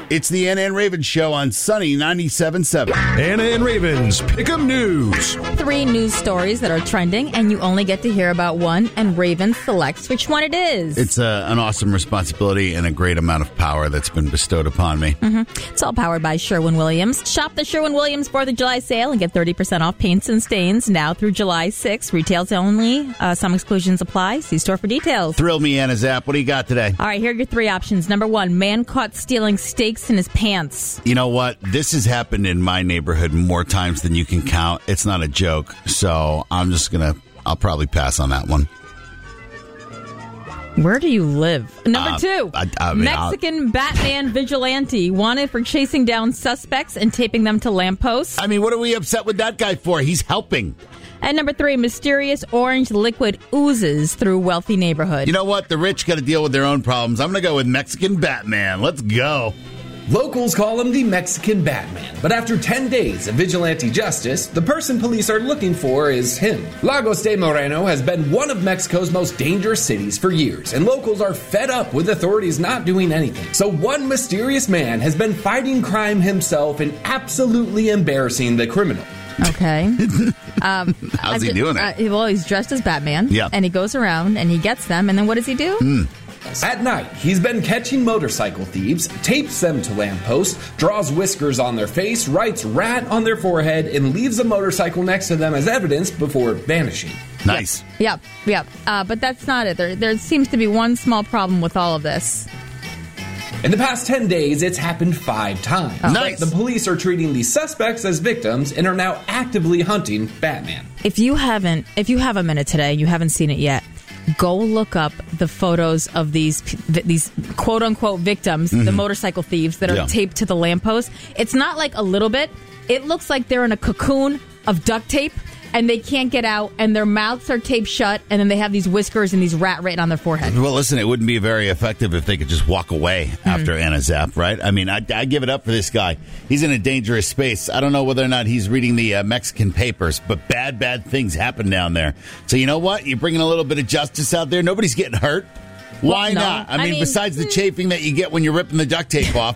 It's the Anna and Raven Show on Sunny 97.7. Anna and Raven's Pick'em News. 3 news stories that are trending, and you only get to hear about one, and Raven selects which one it is. It's an awesome responsibility and a great amount of power that's been bestowed upon me. It's all powered by Sherwin-Williams. Shop the Sherwin-Williams 4th of July sale and get 30% off paints and stains now through July 6th. Retails only. Some exclusions apply. See store for details. Thrill me, Anna Zapp. What do you got today? All right, here are your 3 options. Number 1, man caught stealing steaks in his pants. You know what? This has happened in my neighborhood more times than you can count. It's not a joke. So I'll probably pass on that one. Where do you live? Number 2, I mean, Mexican Batman vigilante wanted for chasing down suspects and taping them to lampposts. I mean, what are we upset with that guy for? He's helping. And number 3, mysterious orange liquid oozes through wealthy neighborhood. You know what? The rich got to deal with their own problems. I'm going to go with Mexican Batman. Let's go. Locals call him the Mexican Batman, but after 10 days of vigilante justice, the person police are looking for is him. Lagos de Moreno has been one of Mexico's most dangerous cities for years, and locals are fed up with authorities not doing anything. So one mysterious man has been fighting crime himself and absolutely embarrassing the criminal. Okay. How's he doing it? Well, he's dressed as Batman. Yeah. And he goes around and he gets them, and then what does he do? At night, he's been catching motorcycle thieves, tapes them to lampposts, draws whiskers on their face, writes rat on their forehead, and leaves a motorcycle next to them as evidence before vanishing. Nice. Yep. But that's not it. There seems to be one small problem with all of this. In the past 10 days, it's happened 5 times. Nice. The police are treating the suspects as victims and are now actively hunting Batman. If you have a minute today, you haven't seen it yet, go look up the photos of these quote-unquote victims, the motorcycle thieves that are taped to the lamppost. It's not like a little bit. It looks like they're in a cocoon of duct tape, and they can't get out, and their mouths are taped shut, and then they have these whiskers and these rat written on their forehead. Well, listen, it wouldn't be very effective if they could just walk away after Anna Zapp, right? I mean, I give it up for this guy. He's in a dangerous space. I don't know whether or not he's reading the Mexican papers, but bad things happen down there. So you know what? You're bringing a little bit of justice out there. Nobody's getting hurt. Why not? I mean, besides the chafing that you get when you're ripping the duct tape off,